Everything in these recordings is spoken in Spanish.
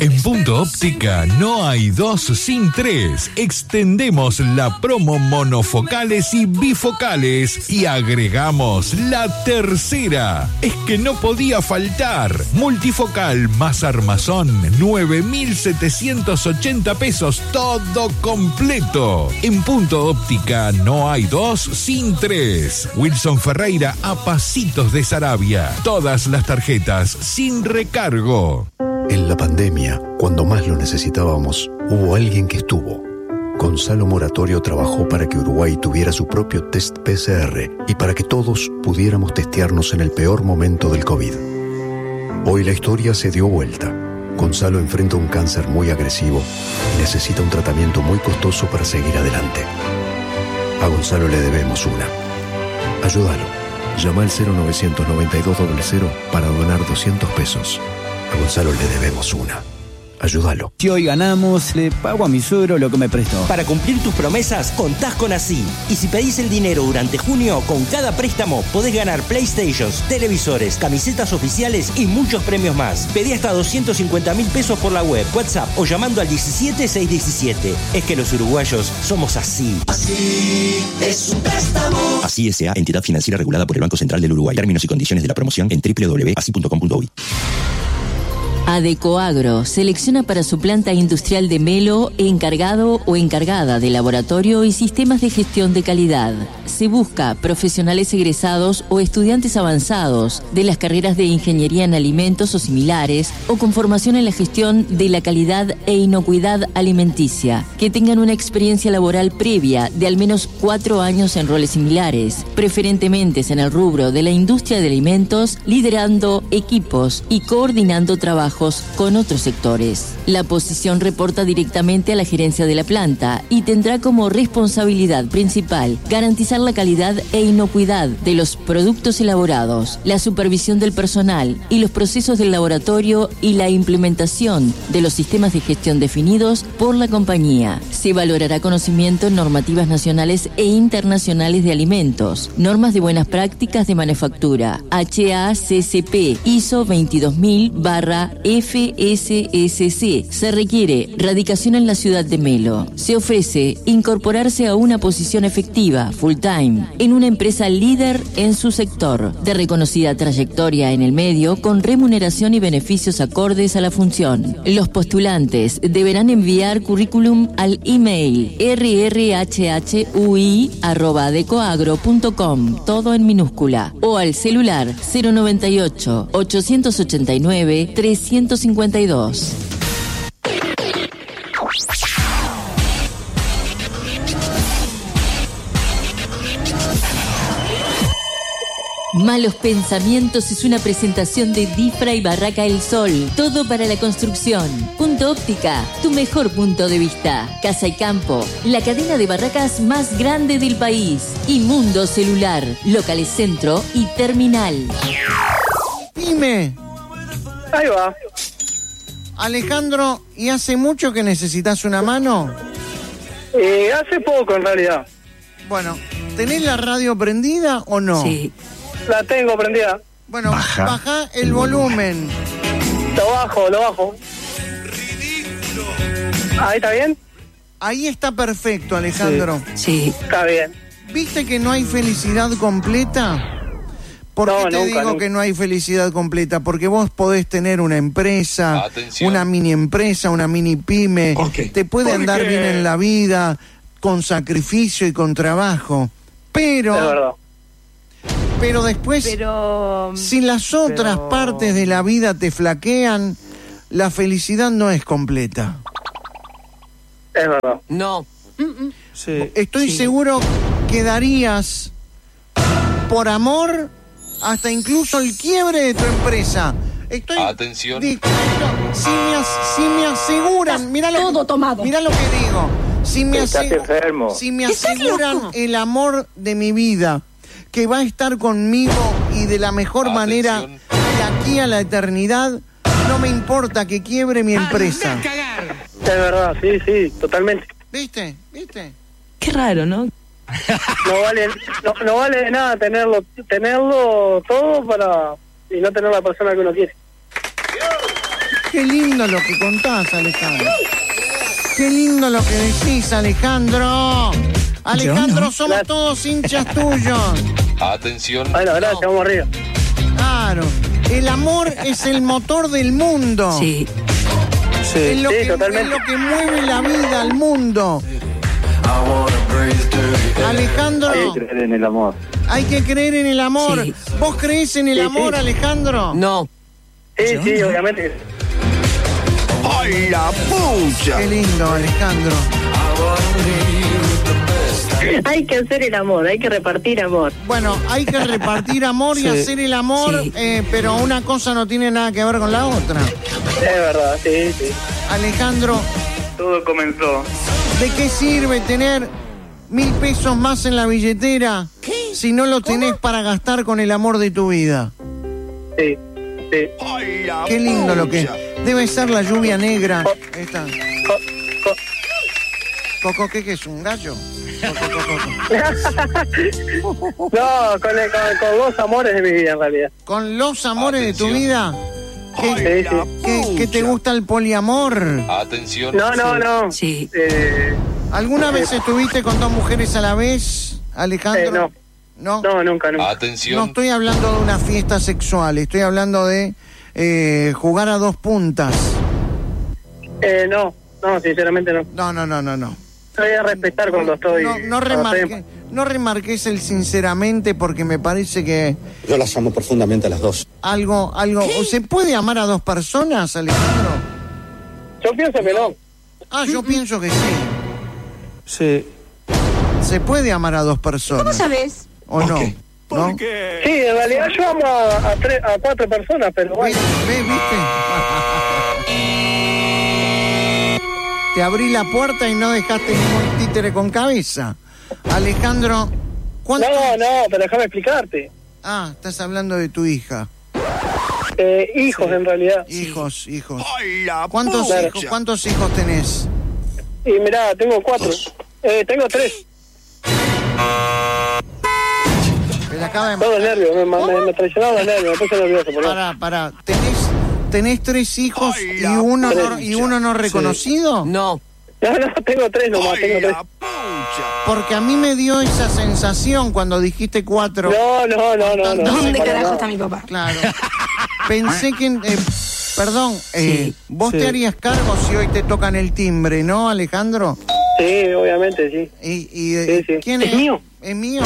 En Punto Óptica no hay 2 sin 3. Extendemos la promo monofocales y bifocales y agregamos la tercera. Es que no podía faltar. Multifocal más armazón, 9.780 pesos, todo completo. En Punto Óptica no hay 2 sin 3. Wilson Ferreira a pasitos de Sarabia. Todas las tarjetas sin recargo. En la pandemia, cuando más lo necesitábamos, hubo alguien que estuvo. Gonzalo Moratorio trabajó para que Uruguay tuviera su propio test PCR y para que todos pudiéramos testearnos en el peor momento del COVID. Hoy la historia se dio vuelta. Gonzalo enfrenta un cáncer muy agresivo y necesita un tratamiento muy costoso para seguir adelante. A Gonzalo le debemos una. Ayúdalo. Llama al 0900-9200 para donar 200 pesos. A Gonzalo le debemos una. Ayúdalo. Si hoy ganamos, le pago a mi suegro lo que me prestó. Para cumplir tus promesas, contás con Así. Y si pedís el dinero durante junio, con cada préstamo podés ganar PlayStations, televisores, camisetas oficiales y muchos premios más. Pedí hasta 250.000 pesos por la web, WhatsApp o llamando al 17617. Es que los uruguayos somos así. Así es un préstamo. Así S.A., entidad financiera regulada por el Banco Central del Uruguay. Términos y condiciones de la promoción en www.asi.com.uy. Adecoagro selecciona para su planta industrial de Melo encargado o encargada de laboratorio y sistemas de gestión de calidad. Se busca profesionales egresados o estudiantes avanzados de las carreras de ingeniería en alimentos o similares o con formación en la gestión de la calidad e inocuidad alimenticia, que tengan una experiencia laboral previa de al menos 4 años en roles similares, preferentemente en el rubro de la industria de alimentos, liderando equipos y coordinando trabajos con otros sectores. La posición reporta directamente a la gerencia de la planta y tendrá como responsabilidad principal garantizar la calidad e inocuidad de los productos elaborados, la supervisión del personal y los procesos del laboratorio y la implementación de los sistemas de gestión definidos por la compañía. Se valorará conocimiento en normativas nacionales e internacionales de alimentos, normas de buenas prácticas de manufactura, HACCP, ISO 22000/FSSC. Se requiere radicación en la ciudad de Melo. Se ofrece incorporarse a una posición efectiva, full time, en una empresa líder en su sector, de reconocida trayectoria en el medio, con remuneración y beneficios acordes a la función. Los postulantes deberán enviar currículum al email rrhhui@adecoagro.com, todo en minúscula, o al celular 098 889 352. Malos Pensamientos es una presentación de Difra y Barraca El Sol. Todo para la construcción. Punto Óptica, tu mejor punto de vista. Casa y Campo, la cadena de barracas más grande del país. Y Mundo Celular, locales centro y terminal. Dime. Ahí va. Alejandro, ¿y hace mucho que necesitas una mano? Hace poco, en realidad. Bueno, ¿tenés la radio prendida o no? Sí. La tengo prendida. Bueno, baja el volumen. Lo bajo. ¿Ahí está bien? Ahí está perfecto, Alejandro. Sí. Está bien. ¿Viste que no hay felicidad completa? ¿Por qué te digo que no hay felicidad completa? Porque vos podés tener una empresa, una mini empresa, una mini pyme, te puede andar bien en la vida, con sacrificio y con trabajo, pero... Es verdad. Pero después, si las otras partes de la vida te flaquean, la felicidad no es completa. Es verdad. No. Sí. Estoy seguro que darías por amor hasta incluso el quiebre de tu empresa. Atención. Si me aseguran, mirá lo que digo. Si me aseguran el amor de mi vida, que va a estar conmigo y de la mejor manera de aquí a la eternidad, no me importa que quiebre mi empresa. Es verdad, sí, totalmente. ¿Viste? Qué raro, ¿no? No vale de nada tenerlo todo para y no tener la persona que uno quiere. Qué lindo lo que contás, Alejandro. Qué lindo lo que decís, Alejandro. Alejandro, somos todos hinchas tuyos. Atención. Bueno, gracias, vamos arriba. Claro. El amor es el motor del mundo. Sí. Es lo, totalmente. es lo que mueve la vida al mundo. Alejandro. Hay que creer en el amor. Hay que creer en el amor. Sí. ¿Vos creés en el amor, No. Alejandro? No. Sí, obviamente. ¡Ay, la pucha! Qué lindo, Alejandro. Hay que hacer el amor, hay que repartir amor. Bueno, hay que repartir amor y hacer el amor, Sí. pero una cosa no tiene nada que ver con la otra. Es verdad, sí. Alejandro, Todo comenzó. ¿de qué sirve tener 1.000 pesos más en la billetera si no lo tenés para gastar con el amor de tu vida? Sí. Qué lindo lo que debe ser la lluvia negra. Esta. Coco, ¿qué es? ¿Un gallo? No, con los amores de mi vida, en realidad. ¿Con los amores de tu vida? Sí. ¿Qué te gusta el poliamor? Atención. No. Sí. ¿Alguna vez estuviste con 2 mujeres a la vez, Alejandro? No, nunca. No Atención. estoy hablando de una fiesta sexual, estoy hablando de jugar a 2 puntas. No, sinceramente no. No. Voy a respetar cuando estoy... No remarques el sinceramente porque me parece que Yo las amo profundamente a las dos. algo... ¿Se puede amar a 2 personas, Alejandro? Yo pienso que no. Yo pienso que sí. Sí. Se puede amar a 2 personas. ¿Cómo sabes? ¿O no? ¿No? Sí, en realidad yo amo a 4 personas, pero bueno. ¿Viste? Te abrí la puerta y no dejaste ningún títere con cabeza. Alejandro, ¿cuánto? No, pero déjame explicarte. Estás hablando de tu hija. Hijos, en realidad. Hijos. ¡Ay, la ¿Cuántos hijos tenés? Y mirá, tengo 4. Tengo 3. Me acaba de Todo nervio, me traicionaba el nervio, me puse nervioso. Pará. ¿Tenés 3 hijos Ay, y uno pucha. no reconocido? No. No, tengo 3 nomás, tengo 3. Porque a mí me dio esa sensación cuando dijiste 4. No. ¿Dónde para carajo nada. está mi papá? Claro. Pensé que... perdón, Sí. vos te harías cargo si hoy te tocan el timbre, ¿no, Alejandro? Sí, obviamente, sí. ¿Y Sí. quién ¿Es mío? Es mío.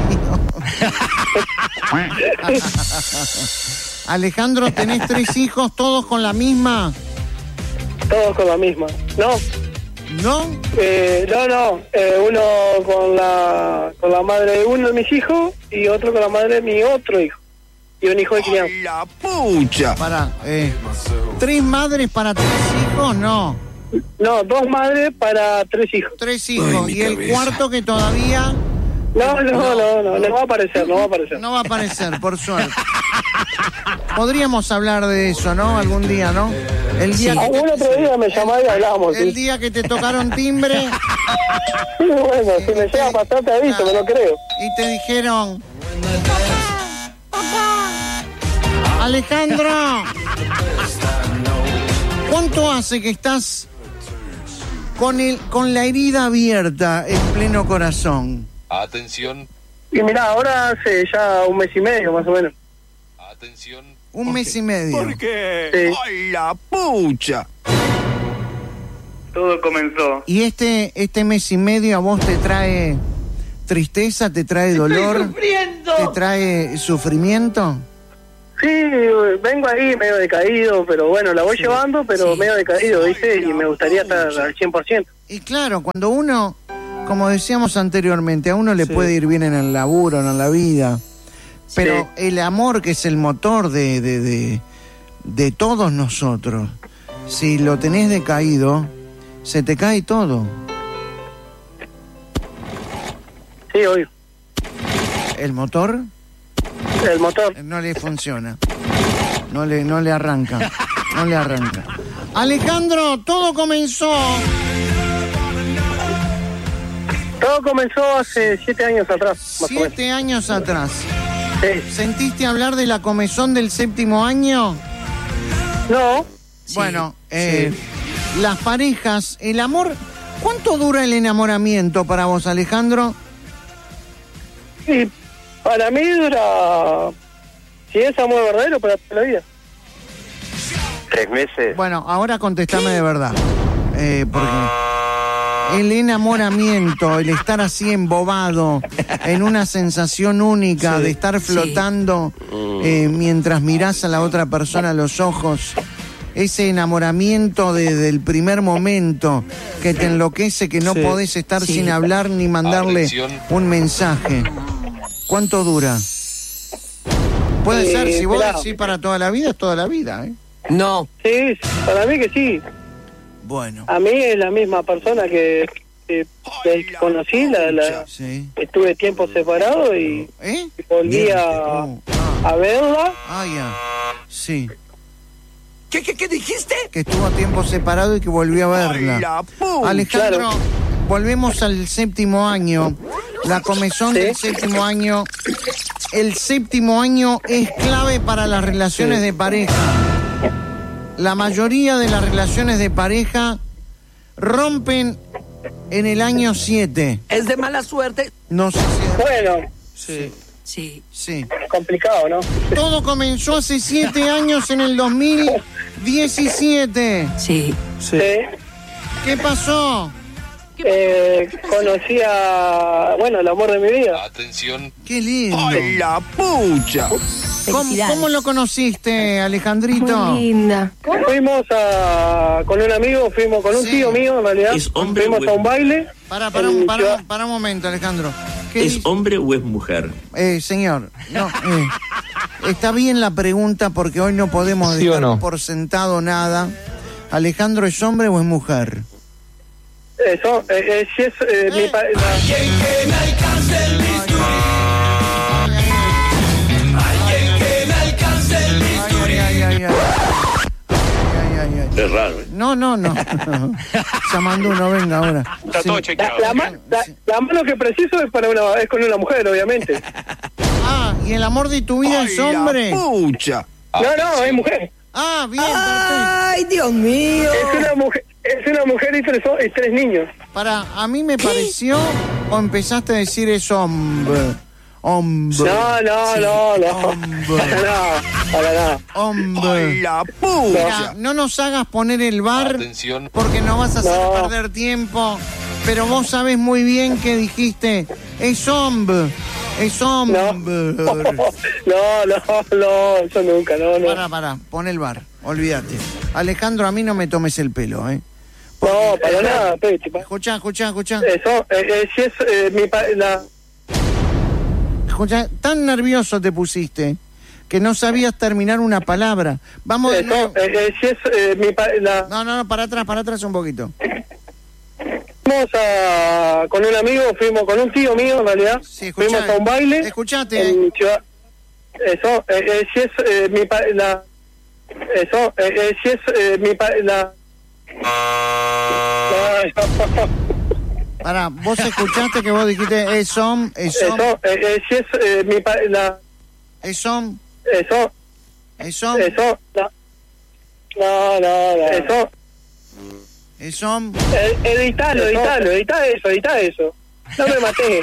Alejandro, ¿tenés 3 hijos todos con la misma? Todos con la misma. No, ¿No? no. Uno con la madre de uno de mis hijos y otro con la madre de mi otro hijo. Y un hijo de crianza. ¡Ay, la pucha! Pará, 3 madres para 3 hijos, no. No, 2 madres para 3 hijos. 3 hijos. Y el cuarto que todavía No va a aparecer. no va a aparecer, por suerte. Podríamos hablar de eso, ¿no? Algún día, ¿no? El día que Algún otro día me llamás y hablamos. el ¿Sí? día que te tocaron timbre Sí, bueno, si me llega a pasar te aviso, me lo creo. y te dijeron: Alejandro, ¿cuánto hace que estás con la herida abierta en pleno corazón? Atención. Y mirá, ahora hace ya 1 mes y medio más o menos. Atención. 1 mes y medio. ¿Por qué? Sí. ¡Ay, la pucha! Todo comenzó. ¿Y este mes y medio a vos te trae tristeza, te trae dolor, te trae sufrimiento? Sí, vengo ahí medio decaído, pero bueno, la voy llevando, pero medio decaído, ¿viste? Y me gustaría estar al 100%. Y claro, cuando uno, como decíamos anteriormente, a uno le puede ir bien en el laburo, en la vida, pero el amor, que es el motor de todos nosotros, si lo tenés decaído, se te cae todo. Sí, obvio. ¿El motor? El motor. No le funciona. No le arranca. No le arranca. Alejandro, todo comenzó. Todo comenzó hace 7 años atrás, más o menos. 7 años atrás. Sí. ¿Sentiste hablar de la comezón del 7º año? No, Sí, bueno, las parejas, el amor, ¿cuánto dura el enamoramiento para vos, Alejandro? Y para mí dura, si es amor verdadero, para toda la vida. 3 meses. Bueno, ahora contestame de verdad, porque el enamoramiento, el estar así embobado en una sensación única de estar flotando mientras mirás a la otra persona a los ojos, ese enamoramiento desde el primer momento que te enloquece, que no podés estar sin hablar ni mandarle un mensaje. ¿Cuánto dura? Puede ser, si vos decís para toda la vida, es toda la vida, ¿eh? No. Sí, para mí que sí. Bueno. A mí es la misma persona que conocí, estuve tiempo separado y volví a verla. Ah, ya. Sí. ¿Qué dijiste? Que estuvo a tiempo separado y que volvió a verla. Alejandro, Claro. volvemos al séptimo año. La comezón del séptimo año. El séptimo año es clave para las relaciones de pareja. La mayoría de las relaciones de pareja rompen en el año 7. ¿Es de mala suerte? No sé si... Bueno, Sí. complicado, ¿no? Todo comenzó hace 7 años en el 2017. Sí. ¿Qué pasó? Conocí el amor de mi vida. Atención. Qué lindo. ¡Ay, la pucha! ¿Cómo lo conociste, Alejandrito? Muy linda. Fuimos con un amigo, fuimos con un tío mío, en realidad. ¿Es hombre fuimos o a un baile. Para un momento, Alejandro. ¿Es hombre o es mujer? Señor, no, está bien la pregunta porque hoy no podemos ¿Sí o dejar no? por sentado nada. ¿Alejandro es hombre o es mujer? Eso, si es mi Es raro. No. Llamando uno, venga ahora. Está todo chequeado. la mano que preciso es con una mujer, obviamente. Ah, ¿y el amor de tu vida es hombre? ¡Pucha! No, es mujer. Ah, bien, perfecto. ¡Ay, Dios mío! Es una mujer y 3 niños. A mí me pareció, o empezaste a decir es hombre. Hombre. No. Para nada. Hombre. ¡Ay, la pucha! Mira, no nos hagas poner el bar Atención. porque nos vas a hacer perder tiempo. Pero vos sabés muy bien que dijiste, es hombre. Es hombre. No, eso nunca, no. Para, pon el bar, olvídate. Alejandro, a mí no me tomes el pelo, ¿eh? No, para nada, Pechi. Escuchá. Eso, si es Escuchá, tan nervioso te pusiste que no sabías terminar una palabra. Vamos de nuevo. Si es No, para atrás un poquito. Fuimos con un amigo, fuimos con un tío mío, en realidad. Sí, fuimos a un baile. Escuchate. En Ciudad. Eso, si es si es Pará, vos escuchaste que vos dijiste es hombre. si es Es hombre. Eso, Eso. Editá eso. No me maté.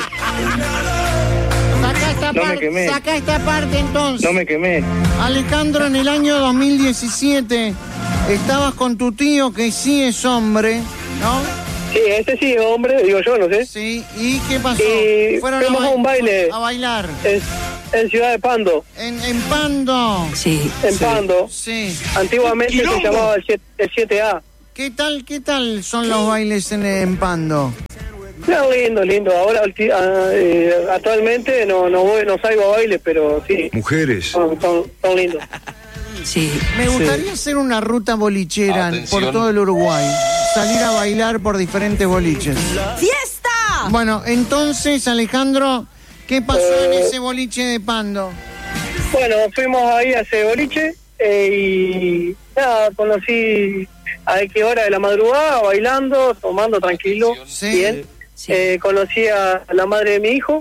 Saca esta parte entonces. No me quemé. Alejandro, en el año 2017 estabas con tu tío que sí es hombre, ¿no? Sí, ese sí es hombre, digo yo, no sé. Sí, ¿y qué pasó? Fuimos a un baile. A bailar. En Ciudad de Pando. En Pando. Sí. En Pando. Sí. Antiguamente se llamaba el 7A. ¿Qué tal son los bailes en Pando? No, lindo. Ahora actualmente no salgo a bailes, pero sí. Mujeres. Son lindos. Sí. Me gustaría hacer una ruta bolichera Atención. por todo el Uruguay. Salir a bailar por diferentes boliches. ¡Fiesta! Bueno, entonces, Alejandro, ¿qué pasó en ese boliche de Pando? Bueno, fuimos ahí a ese boliche y nada, conocí a X hora de la madrugada, bailando, tomando tranquilo, Sí. bien. Sí. Conocí a la madre de mi hijo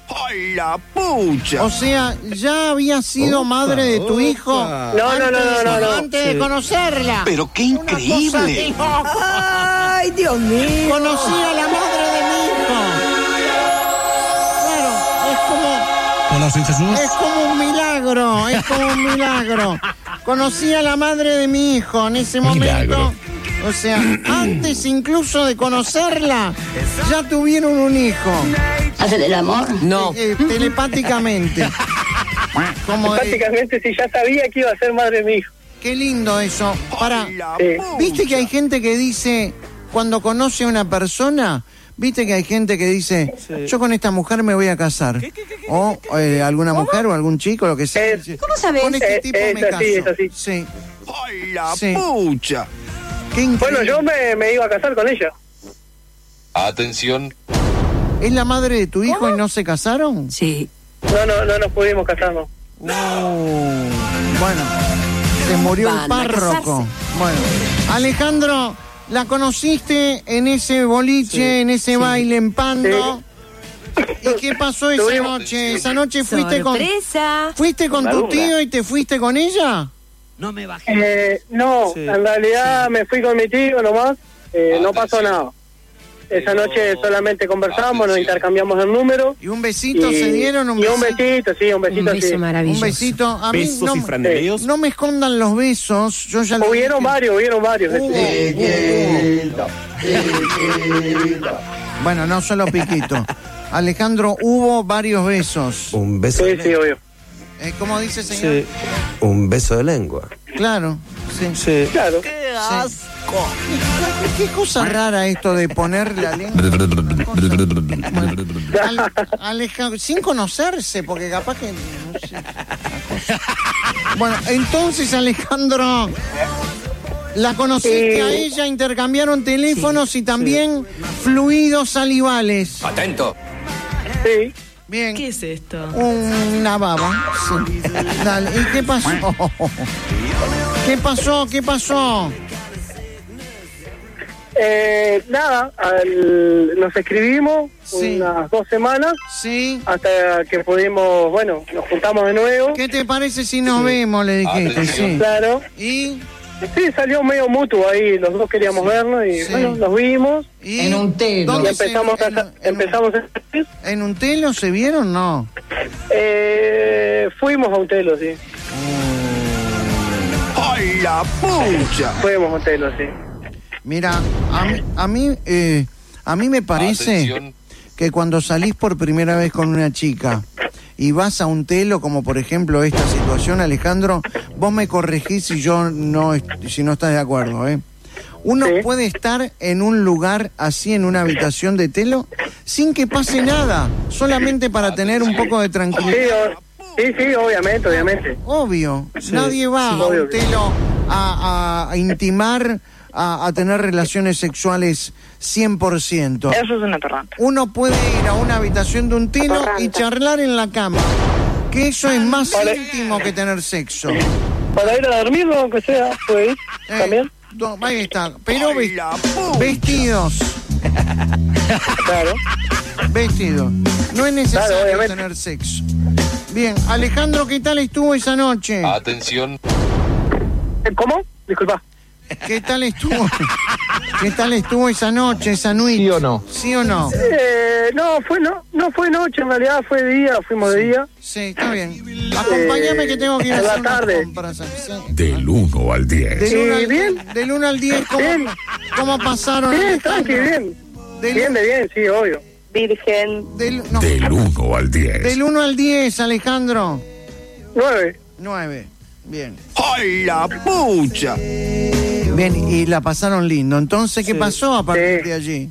¡Ay, la pucha! O sea, ¿ya había sido madre de tu hijo? No. Antes de conocerla. Pero qué increíble. ¡Ay, Dios mío! Conocí a la madre de mi hijo. Claro, es como... Hola, soy Jesús. Es como un milagro. Conocí a la madre de mi hijo en ese momento. O sea, antes incluso de conocerla, ya tuvieron un hijo. ¿Hacen el amor? No. Telepáticamente. Telepáticamente, si ya sabía que iba a ser madre de mi hijo. Qué lindo eso. ¿Viste que hay gente que dice, cuando conoce a una persona, viste que hay gente que dice, yo con esta mujer me voy a casar? O alguna mujer o algún chico, lo que sea. ¿Cómo sabes? Con este tipo me caso. Es así. Sí. ¡Ay, la pucha! Bueno, yo me iba a casar con ella. Atención. ¿Es la madre de tu hijo y no se casaron? Sí. No nos pudimos casarnos. Bueno, se murió el párroco. Bueno, Alejandro, ¿la conociste en ese boliche, en ese baile en Pando? ¿Y qué pasó esa noche? ¿Esa noche fuiste con tu tío y te fuiste con ella? No me bajé. En realidad me fui con mi tío nomás. No pasó nada. Esa noche solamente conversamos, nos intercambiamos el número. ¿Y un besito se dieron? Un besito, sí. Un beso maravilloso. Un besito. A mí ¿Besos y franeleos? no me escondan los besos. Yo ya hubieron varios. Bueno, no solo piquito. Alejandro, hubo varios besos. Un beso. Sí, obvio. ¿Cómo dice, señor? Sí. Un beso de lengua. Claro, sí. Claro. ¡Qué asco! Qué cosa rara esto de poner la lengua. Alejandro, sin conocerse, porque capaz que... No sé, bueno, entonces, Alejandro, ¿la conociste a ella? ¿Intercambiaron teléfonos y también fluidos salivales? Atento. Sí. Bien. ¿Qué es esto? Una baba. Sí. Dale. ¿Y qué pasó? ¿Qué pasó? Nada, nos escribimos unas 2 semanas. Sí. Hasta que pudimos, nos juntamos de nuevo. ¿Qué te parece si nos vemos? Le dijiste, sí. Claro. ¿Y? Sí, salió medio mutuo ahí, los dos queríamos vernos y nos vimos. ¿Y? En un telo. Y empezamos a salir. ¿En un telo se vieron? No. Fuimos a un telo, sí. ¡Ay, la pucha! Fuimos a un telo, sí. Mira, a mí me parece que cuando salís por primera vez con una chica y vas a un telo, como por ejemplo esta situación, Alejandro, vos me corregís si no estás de acuerdo, Uno puede estar en un lugar así, en una habitación de telo, sin que pase nada, solamente para tener un poco de tranquilidad. Sí, obviamente. Obvio, nadie va a un telo a intimar, a tener relaciones sexuales 100%. Eso es una torranta. Uno puede ir a una habitación de un telo y charlar en la cama, que eso es más íntimo que tener sexo. Para ir a dormir, aunque sea, puede ir también. Ahí está, pero vestidos. Claro. Vestidos. No es necesario tener sexo. Bien, Alejandro, ¿qué tal estuvo esa noche? Atención. ¿Cómo? Disculpa. ¿Qué tal estuvo? ¿Qué tal estuvo esa noche, esa noche? ¿Sí o no? ¿Sí o no? No fue noche, en realidad fue día, fuimos de día. Sí, está bien. Acompáñame que tengo que ir a hacer la tarde. Compras. Sí. Del 1 al 10. Del 1 al 10, ¿cómo pasaron? Bien, tranqui, bien. Bien, sí, obvio. Virgen. Del 1 al 10. Del 1 al 10, Alejandro. 9. Bien. ¡Ay, la pucha! Bien, y la pasaron lindo. Entonces, ¿qué pasó a partir de allí?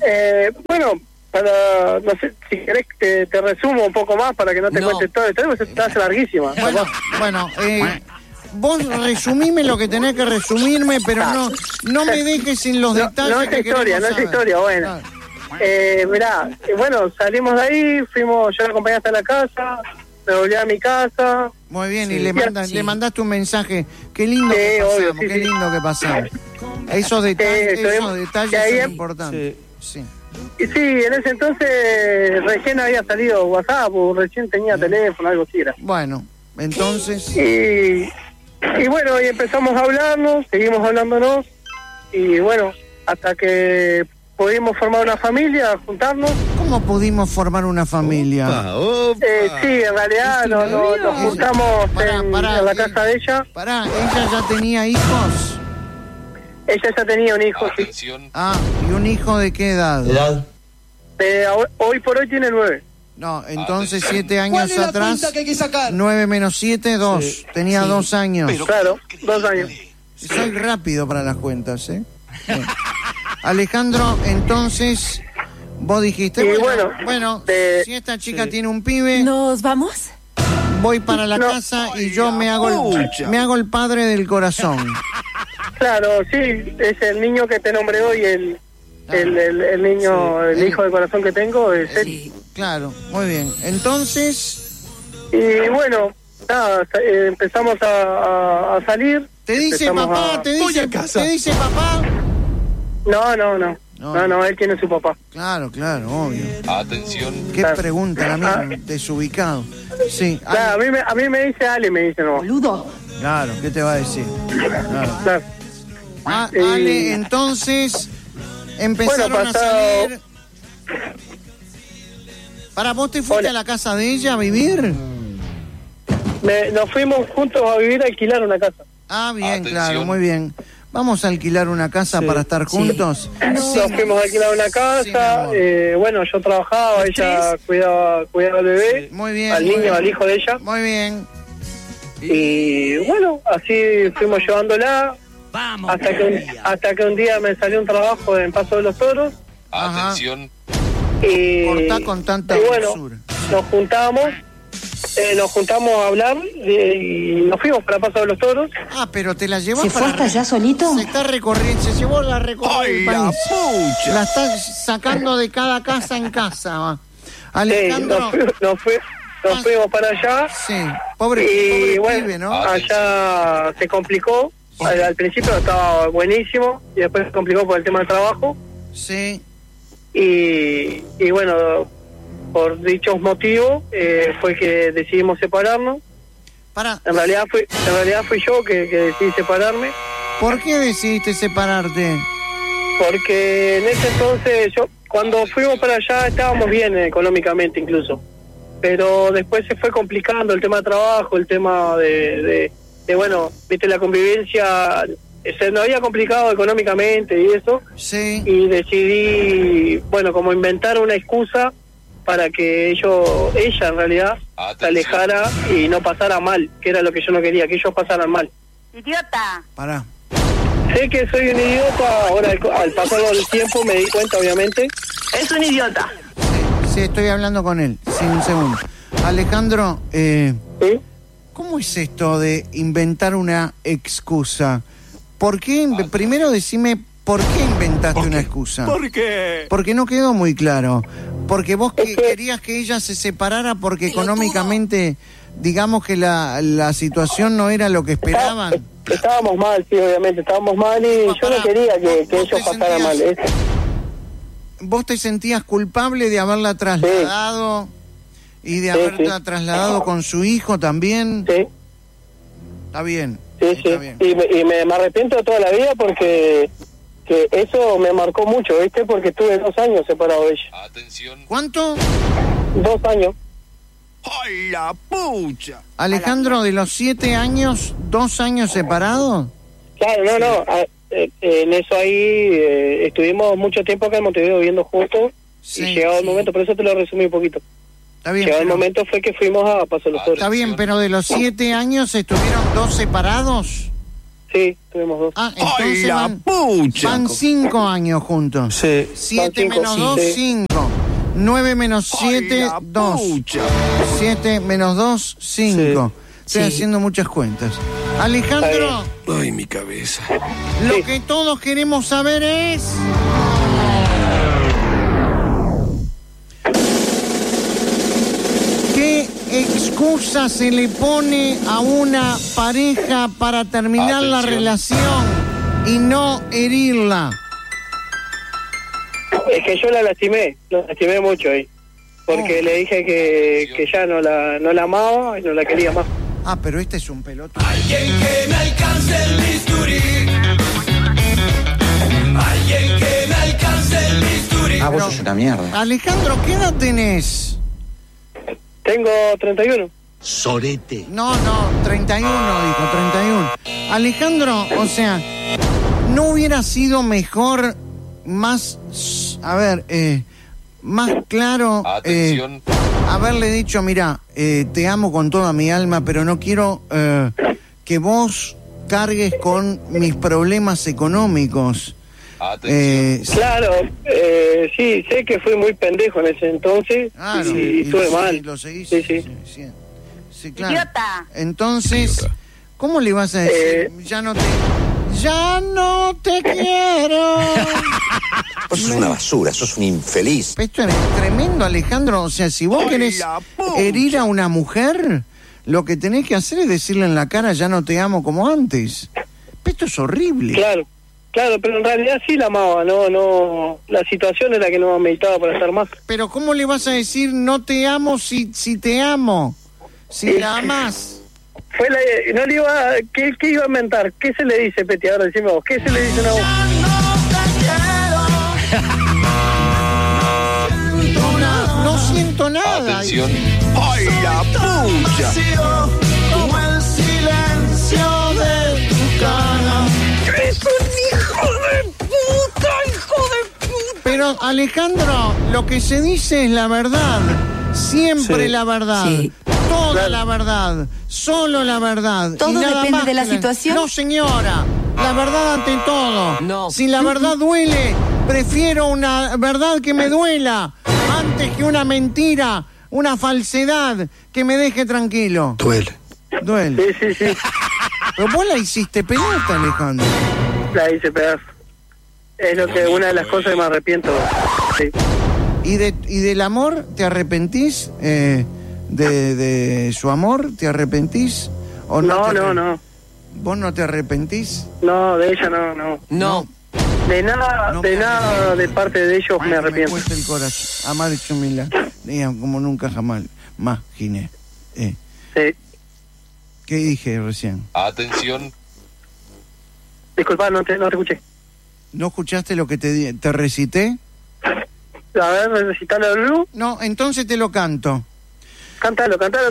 No sé, si querés que te resumo un poco más para que no te cuente todo el tema, se te hace larguísima. Bueno, vos resumime lo que tenés que resumirme, pero no me dejes sin los detalles. No es historia, bueno. Mirá, salimos de ahí, yo la acompañé hasta la casa, me volví a mi casa. Muy bien, y le mandaste un mensaje. Qué lindo que pasamos, qué lindo que pasamos. Esos detalles son importantes. Sí. Y sí, en ese entonces recién había salido WhatsApp, o recién tenía teléfono, algo así era. Bueno, entonces... Y bueno, y empezamos a hablarnos, seguimos hablándonos, y bueno, hasta que pudimos formar una familia, juntarnos. ¿Cómo pudimos formar una familia? Sí, en realidad nos juntamos en la casa de ella. Pará, ¿ella ya tenía hijos? Ella ya tenía un hijo, sí. Ah, ¿y un hijo de qué edad? Hoy por hoy tiene 9. No, entonces 7 años atrás, 9 menos 7, 2. Sí. Tenía 2 años. Pero claro, 2 años. Soy rápido para las cuentas, ¿eh? Bien. Alejandro, entonces, vos dijiste, bueno, si esta chica tiene un pibe... ¿Nos vamos? Voy para la casa y yo me hago el padre del corazón. Claro, sí, es el niño que te nombré hoy, el niño, el hijo de corazón que tengo es él. Claro, muy bien. Entonces... Y bueno, nada, empezamos a salir. ¿Te dice papá? ¿Te dice papá? No, él tiene su papá. Claro, obvio. Atención. Qué pregunta, la misma, desubicado. Sí. Claro, a mí me dice Ale, me dice no. Boludo. Claro, ¿qué te va a decir? Claro. Ale, entonces empezaron a salir. ¿Para vos te fuiste a la casa de ella a vivir? Nos fuimos juntos a vivir, a alquilar una casa. Ah, bien, atención. Claro, muy bien. Vamos a alquilar una casa para estar juntos. Nos fuimos a alquilar una casa. Bueno, yo trabajaba, ella cuidaba al bebé, muy bien, al niño, al hijo de ella. Muy bien. Y bueno, así fuimos llevándola. Vamos, hasta que un día me salió un trabajo en Paso de los Toros. Atención. Cortá con tanta dulzura. Nos juntamos a hablar y nos fuimos para Paso de los Toros. Ah, pero te la llevó ¿Se fue hasta allá solito? Se está recorriendo, se llevó la recorrida. La está sacando de cada casa en casa. Alejandro. Sí, nos fuimos para allá. Sí, pobre pibe, ¿no? Allá se complicó. Al principio estaba buenísimo y después se complicó por el tema del trabajo. Sí. Y bueno, por dichos motivos fue que decidimos separarnos. En realidad fui yo que decidí separarme. ¿Por qué decidiste separarte? Porque en ese entonces cuando fuimos para allá estábamos bien económicamente incluso, pero después se fue complicando el tema de trabajo, el tema de bueno, viste, la convivencia se nos había complicado económicamente y eso. Sí. Y decidí, bueno, como inventar una excusa para que ella en realidad se alejara y no pasara mal, que era lo que yo no quería, que ellos pasaran mal. ¡Idiota! Pará. Sé que soy un idiota, ahora al pasar del tiempo me di cuenta, obviamente. Es un idiota. Sí, estoy hablando con él. Sí, un segundo. Alejandro, ¿sí? ¿Cómo es esto de inventar una excusa? ¿Por qué? Primero decime, ¿por qué inventaste una excusa? ¿Por qué? Porque no quedó muy claro. Porque vos querías que ella se separara porque económicamente, digamos que la situación no era lo que esperaban. Estábamos mal, sí, obviamente, estábamos mal y yo no quería que ellos pasaran mal. ¿Vos te sentías culpable de haberla trasladado? Sí. ¿Y de haberla trasladado con su hijo también? Sí. Está bien. Sí. Bien. Y me arrepiento toda la vida porque que eso me marcó mucho, ¿viste? Porque estuve 2 años separado de ella. Atención. ¿Cuánto? 2 años. ¡Ay, la pucha! Alejandro, de los 7 años, 2 años separados. Claro, no. En eso ahí estuvimos mucho tiempo acá en Montevideo viviendo juntos y llegado el momento, por eso te lo resumí un poquito. Está bien, llegado el momento fue que fuimos a Paso de los Toros. Está bien, pero de los 7 años estuvieron 2 separados. Sí, tuvimos 2. Ah, entonces van 5 años juntos. Sí. 7 menos 2, 5. 9 menos 7, 2. 7 menos 2, 5. Estoy haciendo muchas cuentas. Alejandro. Ay, mi cabeza. Lo que todos queremos saber es... ¿qué excusa se le pone a una pareja para terminar la relación y no herirla? Es que yo lo lastimé mucho ahí. Porque le dije que ya no la amaba y no la quería más. Ah, pero este es un pelotudo. Alguien que me alcance el bisturí. Alguien que me alcance el bisturí. Ah, vos sos una mierda. Alejandro, ¿qué edad tenés? Tengo 31. Sorete. No, 31, dijo, 31. Alejandro, o sea, ¿no hubiera sido mejor, más, más claro, haberle dicho, mira, te amo con toda mi alma, pero no quiero que vos cargues con mis problemas económicos? Claro, sí, sé que fui muy pendejo en ese entonces. Claro, y estuve mal. Lo seguís, sí, claro. Idiota. Entonces, ¿cómo le vas a decir? Ya no te quiero. Vos sos una basura, sos un infeliz. Esto es tremendo, Alejandro. O sea, si vos querés herir a una mujer, lo que tenés que hacer es decirle en la cara, ya no te amo como antes. Esto es horrible. Claro, pero en realidad sí la amaba, no, la situación era que no ameritaba para estar más. Pero ¿cómo le vas a decir no te amo si te amo? Si la amás. No le iba, ¿qué iba a inventar? ¿Qué se le dice, Peti? Ahora decime vos, ¿qué se le dice a vos? No siento nada. Atención. ¡Ay, la pucha! Como el silencio de tu cara. ¡Es un hijo de puta! Pero, Alejandro, lo que se dice es la verdad. Siempre la verdad. Sí. Toda la verdad. Solo la verdad. Todo y nada depende más de la que situación. No, señora. La verdad ante todo. No. Si la verdad duele, prefiero una verdad que me duela antes que una mentira, una falsedad que me deje tranquilo. Duele. Sí. Pero vos la hiciste pelota, Alejandro. La hice pedazo. Es una de las cosas que me arrepiento. Sí. ¿Y del amor te arrepentís? ¿De su amor te arrepentís? ¿O no. ¿Vos no te arrepentís? No, de ella no. No. De nada de parte de ellos me arrepiento. Me cuesta el corazón. Amar es humildad. Como nunca jamás. Más, Ginés. Sí. ¿Qué dije recién? Atención. Disculpa, no te escuché. ¿No escuchaste lo que te recité? A ver, recitalo de nuevo. No, entonces te lo canto. Cántalo